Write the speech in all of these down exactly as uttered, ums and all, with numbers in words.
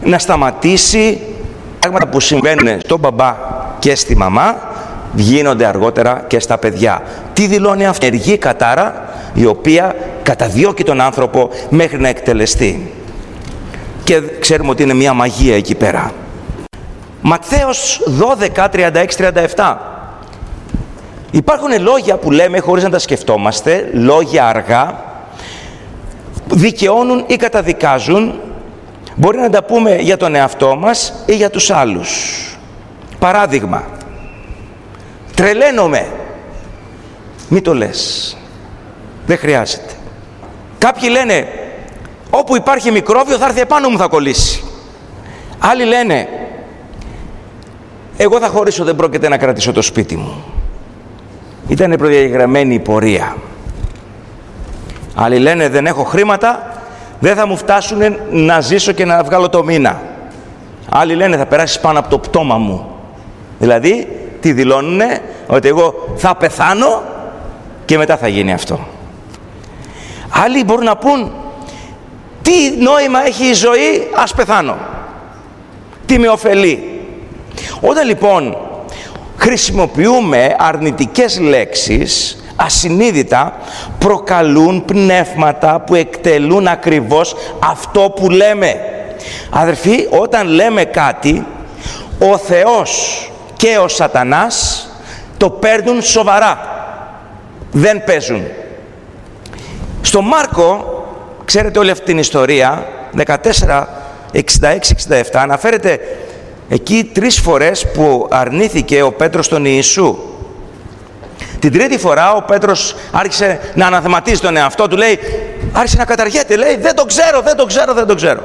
να σταματήσει πράγματα που συμβαίνουν στον μπαμπά και στη μαμά, γίνονται αργότερα και στα παιδιά. Τι δηλώνει αυτό? Ενεργή κατάρα, η οποία καταδιώκει τον άνθρωπο μέχρι να εκτελεστεί. Και ξέρουμε ότι είναι μια μαγεία εκεί πέρα. Ματθαίος δώδεκα, τριάντα έξι τριάντα επτά. Υπάρχουν λόγια που λέμε χωρίς να τα σκεφτόμαστε, λόγια αργά, δικαιώνουν ή καταδικάζουν. Μπορεί να τα πούμε για τον εαυτό μας ή για τους άλλους. Παράδειγμα, τρελαίνομαι. Μη το λες. Δεν χρειάζεται. Κάποιοι λένε, όπου υπάρχει μικρόβιο θα έρθει επάνω μου, θα κολλήσει. Άλλοι λένε, εγώ θα χωρίσω, δεν πρόκειται να κρατήσω το σπίτι μου. Ήταν προδιαγραμμένη η πορεία. Άλλοι λένε, δεν έχω χρήματα, δεν θα μου φτάσουν να ζήσω και να βγάλω το μήνα. Άλλοι λένε, θα περάσεις πάνω από το πτώμα μου. Δηλαδή, τι δηλώνουνε? Ότι εγώ θα πεθάνω και μετά θα γίνει αυτό. Άλλοι μπορούν να πούν, τι νόημα έχει η ζωή, ας πεθάνω. Τι με ωφελεί? Όταν λοιπόν χρησιμοποιούμε αρνητικές λέξεις, ασυνείδητα προκαλούν πνεύματα που εκτελούν ακριβώς αυτό που λέμε. Αδερφοί, όταν λέμε κάτι, ο Θεός και ο Σατανάς το παίρνουν σοβαρά. Δεν παίζουν. Στο Μάρκο, ξέρετε όλη αυτή την ιστορία, δεκατέσσερα εξήντα έξι εξήντα επτά, αναφέρεται εκεί τρεις φορές που αρνήθηκε ο Πέτρος τον Ιησού. Την τρίτη φορά ο Πέτρος άρχισε να αναθεματίζει τον εαυτό του, λέει, άρχισε να καταργέται, λέει, δεν το ξέρω, δεν το ξέρω, δεν το ξέρω.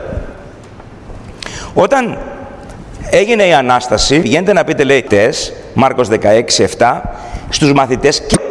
Όταν έγινε η Ανάσταση, βγαίνετε να πείτε, λέει, τες, Μάρκος δεκαέξι επτά, στους μαθητές, και